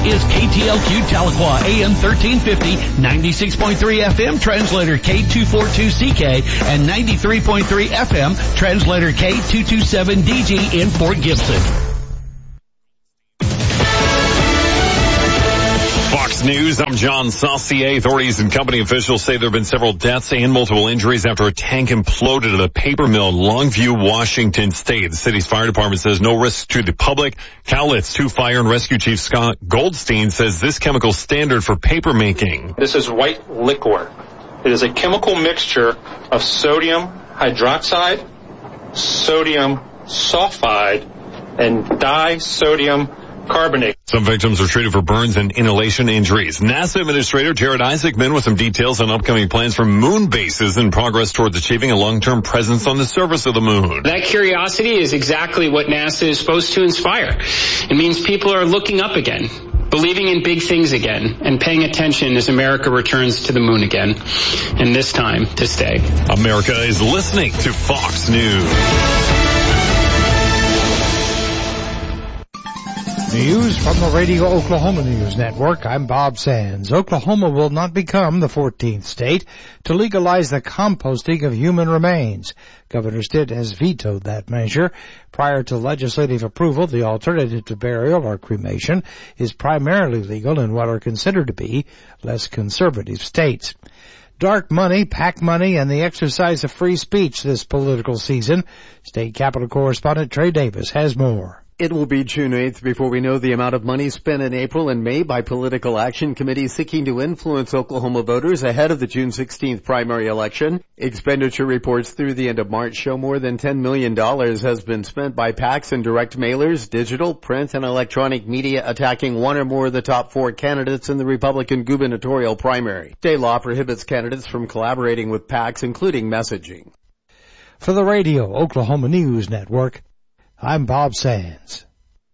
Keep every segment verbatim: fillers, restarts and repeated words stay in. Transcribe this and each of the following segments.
is K T L Q Tahlequah, A M thirteen fifty, ninety-six point three F M, translator K two forty-two C K, and ninety-three point three F M, translator K two twenty-seven D G in Fort Gibson. Fox News, I'm John Saucier. Authorities and company officials say there have been several deaths and multiple injuries after a tank imploded at a paper mill in Longview, Washington State. The city's fire department says no risk to the public. Cowlitz two Fire and Rescue Chief Scott Goldstein says this chemical standard for paper making. This is white liquor. It is a chemical mixture of sodium hydroxide, sodium sulfide, and disodium carbonate. Some victims are treated for burns and inhalation injuries. NASA Administrator Jared Isaacman with some details on upcoming plans for moon bases and progress towards achieving a long-term presence on the surface of the moon. That curiosity is exactly what NASA is supposed to inspire. It means people are looking up again, believing in big things again, and paying attention as America returns to the moon again, and this time to stay. America is listening to Fox News. News from the Radio Oklahoma News Network. I'm Bob Sands. Oklahoma will not become the fourteenth state to legalize the composting of human remains. Governor Stitt has vetoed that measure. Prior to legislative approval, the alternative to burial or cremation is primarily legal in what are considered to be less conservative states. Dark money, PAC money, and the exercise of free speech this political season. State Capitol correspondent Trey Davis has more. It will be June eighth before we know the amount of money spent in April and May by political action committees seeking to influence Oklahoma voters ahead of the June sixteenth primary election. Expenditure reports through the end of March show more than ten million dollars has been spent by PACs and direct mailers, digital, print, and electronic media attacking one or more of the top four candidates in the Republican gubernatorial primary. State law prohibits candidates from collaborating with PACs, including messaging. For the Radio Oklahoma News Network, I'm Bob Sands.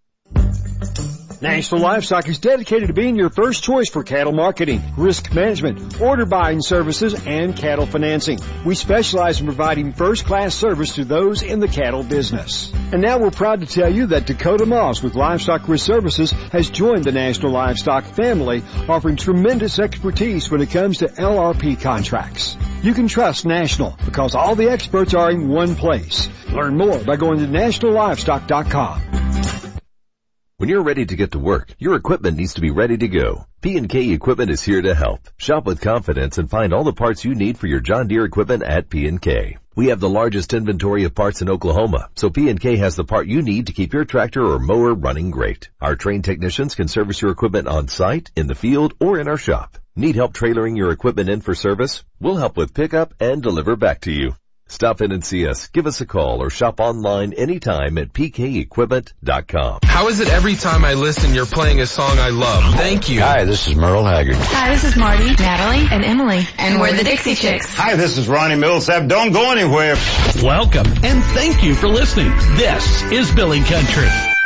National Livestock is dedicated to being your first choice for cattle marketing, risk management, order buying services, and cattle financing. We specialize in providing first-class service to those in the cattle business. And now we're proud to tell you that Dakota Moss with Livestock Risk Services has joined the National Livestock family, offering tremendous expertise when it comes to L R P contracts. You can trust National because all the experts are in one place. Learn more by going to national livestock dot com. When you're ready to get to work, your equipment needs to be ready to go. P and K Equipment is here to help. Shop with confidence and find all the parts you need for your John Deere equipment at P and K. We have the largest inventory of parts in Oklahoma, so P and K has the part you need to keep your tractor or mower running great. Our trained technicians can service your equipment on site, in the field, or in our shop. Need help trailering your equipment in for service? We'll help with pickup and deliver back to you. Stop in and see us, give us a call, or shop online anytime at p k equipment dot com. How is it every time I listen you're playing a song I love? Thank you. Hi, this is Merle Haggard. Hi, this is Marty, Natalie, and Emily. And we're the Dixie Chicks. Hi, this is Ronnie Millsap. Don't go anywhere. Welcome, and thank you for listening. This is Billy Country.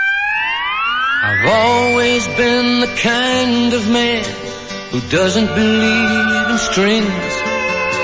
I've always been the kind of man who doesn't believe in strings.